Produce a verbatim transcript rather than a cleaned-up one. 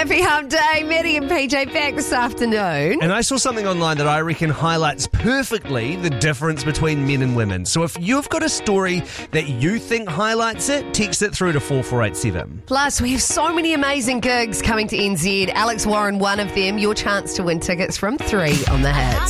Happy Hump Day. Maddie and P J back this afternoon. And I saw something online that I reckon highlights perfectly the difference between men and women. So if you've got a story that you think highlights it, text it through to four four eight seven. Plus, we have so many amazing gigs coming to N Z. Alex Warren, one of them. Your chance to win tickets from three on the Hits.